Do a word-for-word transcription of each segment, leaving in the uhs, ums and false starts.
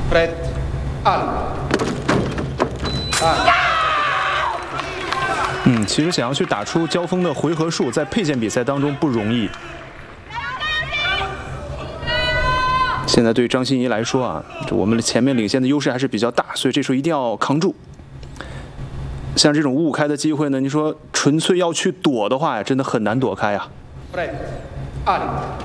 Pret, Ali. Ali. 嗯，其实想要去打出交锋的回合数，在佩剑比赛当中不容易。现在对张欣怡来说啊，我们前面领先的优势还是比较大，所以这时候一定要扛住。像这种五五开的机会呢，你说纯粹要去躲的话呀，真的很难躲开啊。 Pret, Ali.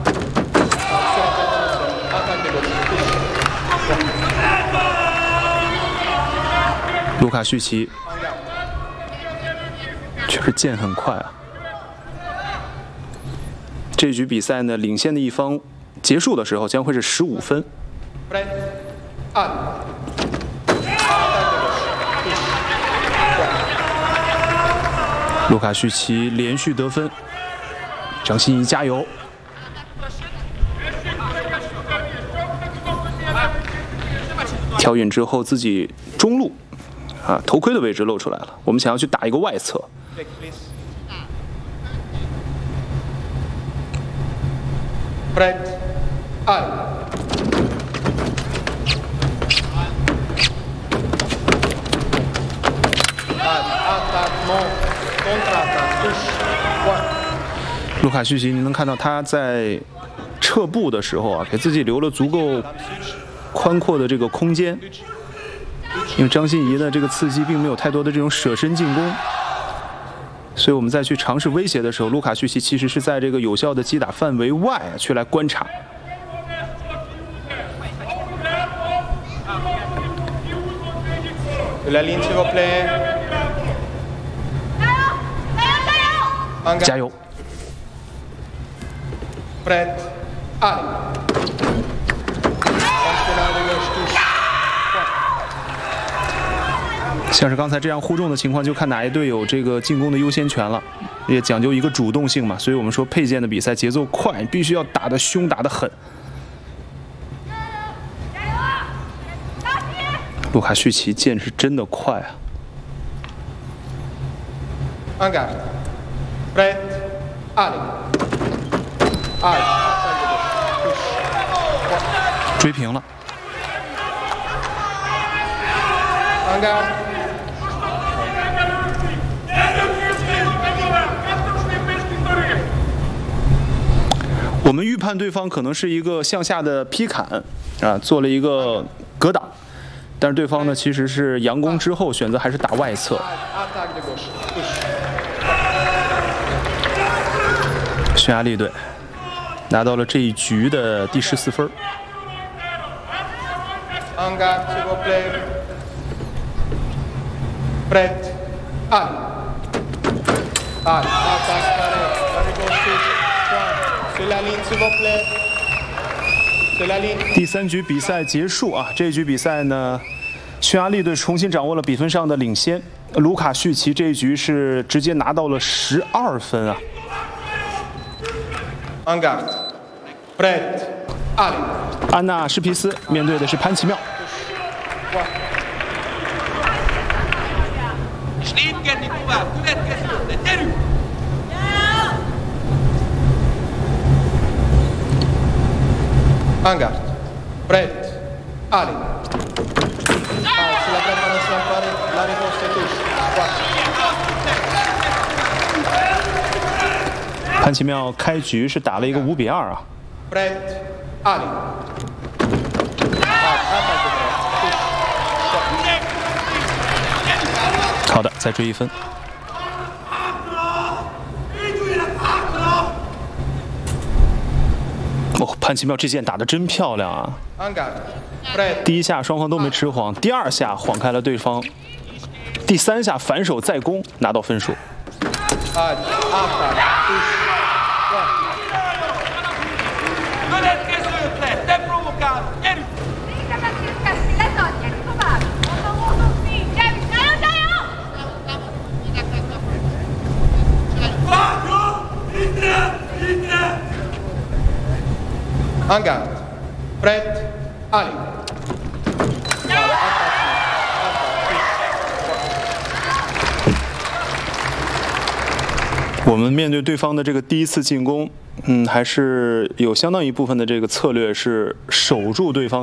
卢卡绪奇确实剑很快啊。这局比赛呢，领先的一方结束的时候将会是十五分。 Pret, Ali. 卢卡绪奇连续得分，张欣怡加油！调引之后，自己中路啊头盔的位置露出来了，我们想要去打一个外侧。 Pret, Ali. 卢卡绪奇，你能看到他在撤步的时候啊，给自己留了足够宽阔的这个空间，因为张欣怡的这个刺激并没有太多的这种舍身进攻，所以我们再去尝试威胁的时候，卢卡绪奇其实是在这个有效的击打范围外啊去来观察。加油！ Pret, Ali. 像是刚才这样互重的情况，就看哪一队有这个进攻的优先权了，也讲究一个主动性嘛。所以我们说佩剑的比赛节奏快，必须要打得凶，打得狠。卢卡绪奇剑是真的快啊！ Angard. Pret, Ali. Ali. 追平了。 Angard. 我们预判对方可能是一个向下的劈砍啊，做了一个格挡，但是对方呢其实是佯攻之后选择还是打外侧。匈牙利队拿到了这一局的第十四分。 Angard, s'il vous plaît. Pret, Ali. Ali. Attaque carré. La reconstruction. Sur la ligne, s'il vous plaît. Sur la ligne. 第三局比赛结束啊！这局比赛呢，匈牙利队重新掌握了比分上的领先。卢卡绪奇这一局是直接拿到了十二分啊！ Angard. Pret, Ali. 安娜施皮斯面对的是潘奇妙。 Angard. Pret, Ali. Ah, sulla preparazione fare la risposta è touche. 潘奇妙开局是打了一个五比二啊。 Pret, Ali. 好的，再追一分。哦，潘奇妙这剑打得真漂亮啊！ Angard. Pret, 第一下双方都没吃晃，第二下晃开了对方，第三下反手再攻拿到分数。 Ali. Attaque. Touche. Angard. Pret, Ali. 我们面对对方的这个第一次进攻，嗯，还是有相当一部分的这个策略是守住对方。